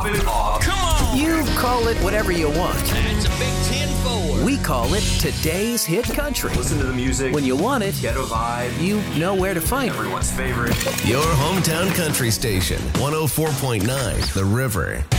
it off. Come on! You call it whatever you want. That's a big 10-4. We call it today's hit country. Listen to the music. When you want it, Ghetto vibe. you know where to find it. Everyone's favorite. Your hometown country station, 104.9 The River.